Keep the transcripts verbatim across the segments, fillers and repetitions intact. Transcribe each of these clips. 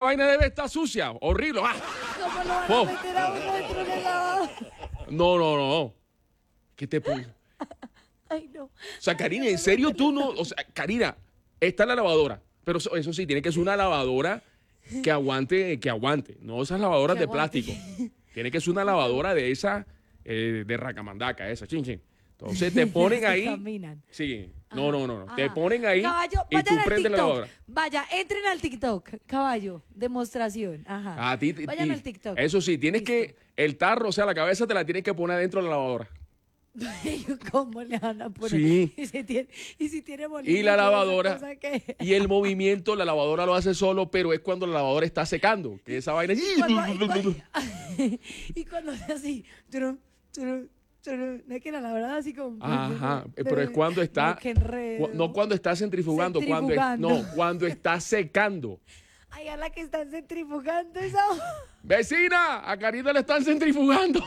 vaina debe estar sucia, horrible. ¡Ah! ¿Cómo lo van Pop. a meter a uno dentro de la lavadora? No, no, no. ¿Qué te puso? Ay, no. O sea, Karina, ¿en serio tú no? O sea, Karina, está la lavadora, pero eso, eso sí, tiene que ser una lavadora que aguante, que aguante, no esas lavadoras Que de aguante. plástico. Tiene que ser una lavadora de esa, eh, de racamandaca, esa, chin, chin. Entonces te ponen Que ahí. caminan. Sí, no, no, no, no. Te Ajá. ponen ahí Caballo, y tú vayan al prendes la TikTok. lavadora. Vaya, entren al TikTok. Caballo, demostración. Ajá. A ti, ti- Vayan ti- al TikTok. Eso sí, tienes Listo. que, el tarro, o sea, la cabeza te la tienes que poner adentro de la lavadora. ¿Cómo le van a poner? Sí. Y si tiene, y si tiene molino, Y la esa lavadora, cosa que- y el movimiento, la lavadora lo hace solo, pero es cuando la lavadora está secando, que esa vaina... Cuando- y, cuando, y cuando hace así, turum, turum, turum, no es que la lavadora así como... Ajá, pero es cuando está... No, qué enredo. cu- No cuando está centrifugando, cuando es, Centrifugando. no, cuando está secando. Ay, a la que están centrifugando esa... ¡Vecina! A Karina le están centrifugando.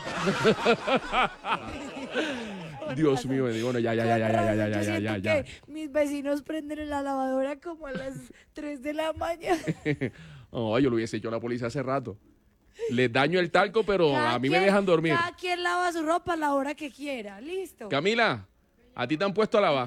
Dios mío, me digo, bueno, ya, ya, ya, ya, ya, ya, ya, Yo ya, ya, siento ya. que mis vecinos prenden la lavadora como a las tres de la mañana. Oh, yo lo hubiese hecho a la policía hace rato. Les daño el talco, pero Cada a mí me quien- dejan dormir. Cada quien lava su ropa a la hora que quiera. Listo. Camila, ¿a ti te han puesto a lavar?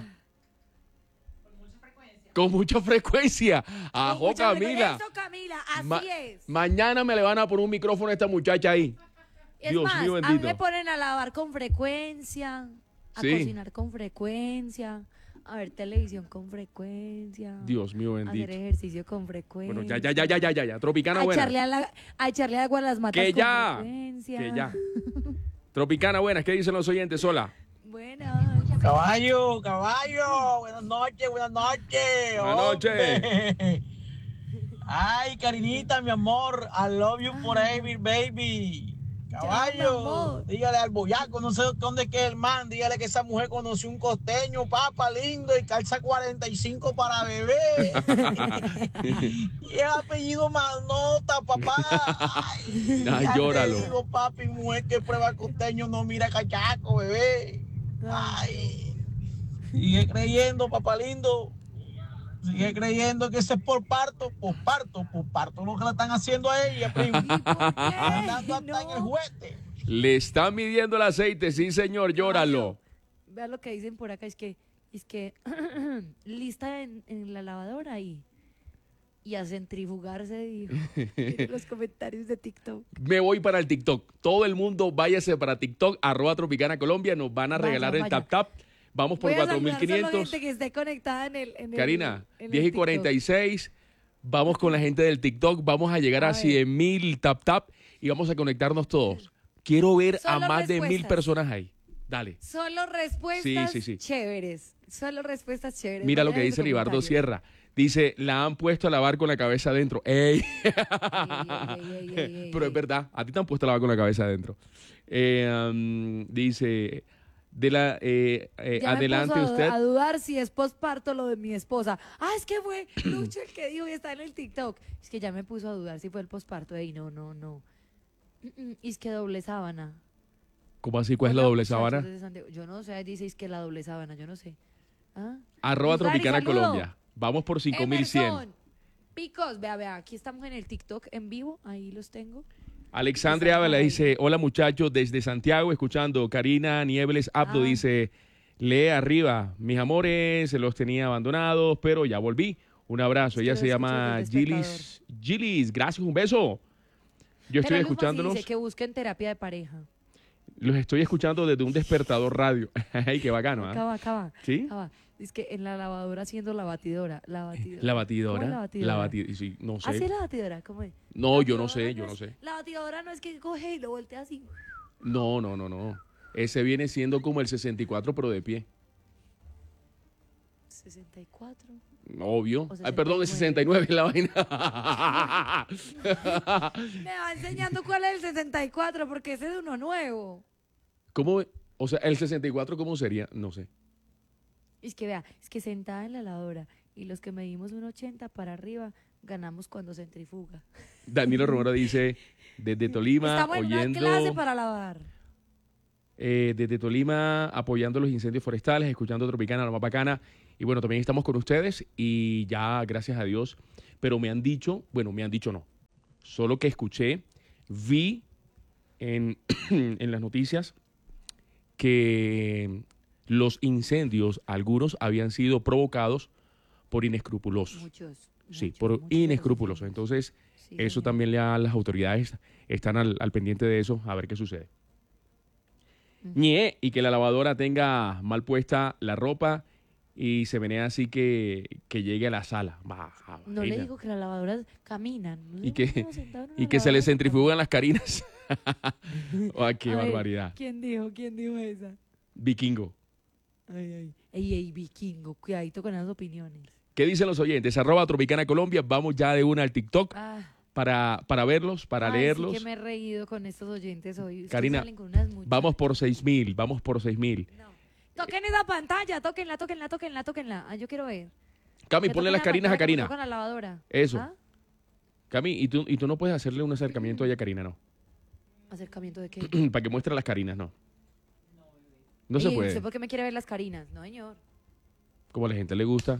Con mucha frecuencia. Ajo, Con mucha Camila. Eso, Camila, así Ma- es. Mañana me le van a poner un micrófono a esta muchacha ahí. Es Dios más, mío, a mí bendito. me ponen a lavar con frecuencia, a Sí. cocinar con frecuencia, a ver televisión con frecuencia. Dios mío, a hacer bendito. ejercicio con frecuencia. Bueno, ya, ya, ya, ya, ya, ya, ya. Tropicana a buena. echarle, a, la- a echarle agua a las matas Que con ya. frecuencia. Que ya. Tropicana buenas, ¿qué dicen los oyentes? Hola. Bueno, Caballo, caballo, buenas noches, buenas noches. Buenas hombre. Ay, Karinita, mi amor, I love you forever, baby. mi Caballo, amor. dígale al boyaco, no sé dónde es que es el man, dígale que esa mujer conoció un costeño, papa lindo, y calza cuarenta y cinco para bebé. Y es apellido Manota, papá. Ay, Ay, ya te llóralo. digo, papi, mujer que prueba costeño no mira cachaco, bebé. Ay, sigue creyendo, papá lindo. Sigue creyendo que ese es por parto, por parto, por parto lo que le están haciendo a ella, primo. Andando hasta en el No. juguete. Le están midiendo el aceite, sí, señor, llóralo. Vea lo que dicen por acá, es que, es que lista en, en la lavadora y, y a centrifugarse, dijo. Miren los comentarios de TikTok. Me voy para el TikTok. Todo el mundo váyase para TikTok, arroba Tropicana Colombia. Nos van a Vaya, regalar el vaya. tap tap. Vamos por Voy a cuatro mil saludar solo quinientos. gente que esté conectada en el, en el- Karina, en el diez y TikTok. cuarenta y seis. Vamos con la gente del TikTok. Vamos a llegar A a, ver. cien mil tap tap y vamos a conectarnos todos. Quiero ver a Solo más de mil respuestas. personas ahí. Dale. Solo respuestas Sí, sí, sí. chéveres. Solo respuestas chéveres. Mira lo Vayan que en dice su Libardo comentario. Sierra. Dice, la han puesto a lavar con la cabeza adentro. ¡Ey! Ey, ey, ey, ey, ey, Pero es ey. verdad, a ti te han puesto a lavar con la cabeza adentro. Eh, um, dice, de la, eh, eh, Ya me adelante puso a, usted. a dudar si es posparto lo de mi esposa. Ah, es que fue Lucho el que dijo y está en el TikTok. Es que ya me puso a dudar si fue el posparto. Ey, no, no, no. Mm, mm, Y es que doble sábana. ¿Cómo así? ¿Cuál es la Hola, doble muchachos sábana? desde Santiago. Yo no sé, dice es que la doble sábana, yo no sé. ¿Ah? Arroba Luz Dari, Tropicana saludo. Colombia. Vamos por cinco mil cien. Emerson, Picos, vea, vea, aquí estamos en el TikTok en vivo, ahí los tengo. Alexandria Estamos Ávila ahí. dice, hola muchachos, desde Santiago, escuchando. Karina Niebles Abdo Ah. dice, lee arriba, mis amores, se los tenía abandonados, pero ya volví. Un abrazo. Es que Ella lo se escucho llama desde el Gilis. Gilis, gracias, un beso. Yo estoy Pero Luzma sí escuchándolos. dice que busquen terapia de pareja. Los estoy escuchando desde un despertador radio. Ay, qué bacano, ¿ah? Acaba, acaba. ¿Sí? acaba. Es que en la lavadora haciendo la batidora. La batidora. La batidora. ¿Cómo es la batidora? La batidora. Sí, no sé. ¿Así es la batidora? ¿Cómo es? No, La yo no batidora sé, yo no es- sé. La batidora no es que coge y lo voltea así. No, no, no, no. Ese viene siendo como el sesenta y cuatro, pero de pie. sesenta y cuatro. Obvio. O Ay, perdón, es sesenta y nueve la vaina. Me va enseñando cuál es el sesenta y cuatro porque ese es uno nuevo. ¿Cómo? O sea, el sesenta y cuatro, ¿cómo sería? No sé. Es que vea, es que sentada en la lavadora y los que medimos un ochenta para arriba ganamos cuando centrifuga. Danilo Romero dice, desde Tolima, Estamos en una oyendo... clase para lavar. eh, desde Tolima, apoyando los incendios forestales, escuchando Tropicana, la más bacana. Y bueno, también estamos con ustedes y ya, gracias a Dios. Pero me han dicho, bueno, me han dicho no. solo que escuché, vi en, en las noticias que los incendios, algunos habían sido provocados por inescrupulosos. Muchos. Sí, muchos, por muchos de los inescrupulosos. incendios. Entonces, Sí, eso señor. también le da, las autoridades están al, al pendiente de eso, a ver qué sucede. Ujú. Ñe, y que la lavadora tenga mal puesta la ropa y se menea así que, que llegue a la sala. Baja, No le vaina. digo que las lavadoras caminan. ¿No Y se que, imagina sentado en una y que se le lavadora que centrifugan las carinas. ¡Ay, qué camina? A ver, barbaridad! ¿quién dijo? ¿Quién dijo esa? Vikingo. Ay, ay. Ey, ey, vikingo, cuidadito con las opiniones. ¿Qué dicen los oyentes? Arroba Tropicana Colombia. Vamos ya de una al TikTok Ah, para, para verlos, para ay, leerlos. Sí que me he reído con estos oyentes hoy. Ustedes Karina, salen con unas muchachas. Vamos por seis mil, vamos por seis mil. No. Toquen esa pantalla, tóquenla, tóquenla, tóquenla, tóquenla. Ah, yo quiero ver. Cami, Que ponle toquen las la carinas a pantalla como Karina. tocan la lavadora. Eso. ¿Ah? Cami, y tú, y tú no puedes hacerle un acercamiento a ella, Karina, ¿no? ¿Acercamiento de qué? Para que muestre las carinas, no. No se Ey, puede. ¿Usted por qué me quiere ver las carinas? No, señor. Como a la gente le gusta.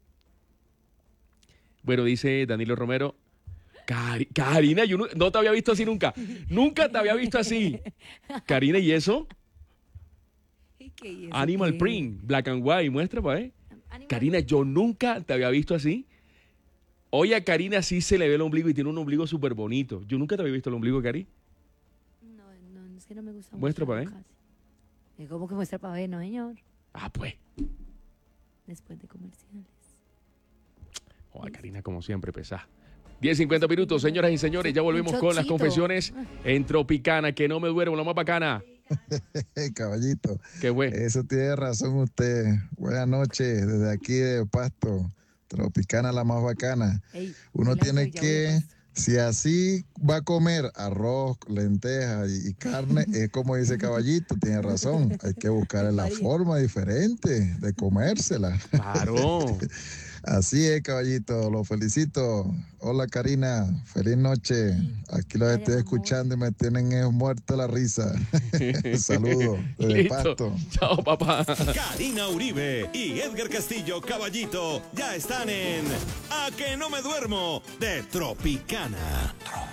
Bueno, dice Danilo Romero. Cari- Karina, yo no, no te había visto así nunca. Nunca te había visto así. Karina, ¿y eso? ¿Y qué, y eso Animal qué? Print, Black and White, muestra, pa' ver. Animal Karina, yo nunca te había visto así. Hoy a Karina sí se le ve el ombligo y tiene un ombligo súper bonito. Yo nunca te había visto el ombligo, Cari. No, no, es que no me gusta Muestra pa' mostrarlo casi. ¿Y cómo que muestra para ver? No, señor. Ah, pues. Después de comerciales. Joder, Karina, como siempre, pesada. diez cincuenta minutos, señoras y señores. Ya volvemos Un con las chocito. confesiones en Tropicana. Que no me duermo, la más bacana. Hey, caballito, Qué güey. eso tiene razón usted. Buenas noches, desde aquí de Pasto, Tropicana la más bacana. Ey, Uno dile a tiene Villa que, Buenas. si así va a comer arroz, lentejas y, y carne, es como dice caballito, tiene razón. Hay que buscar la María. forma diferente de comérsela. Claro. Así es, caballito, lo felicito. Hola, Karina, feliz noche. Aquí los Ay, estoy amor. escuchando y me tienen eh, muerto la risa. Saludos desde Listo. Pasto. Chao, papá. Karina Uribe y Edgar Castillo Caballito ya están en A que no me duermo de Tropicana.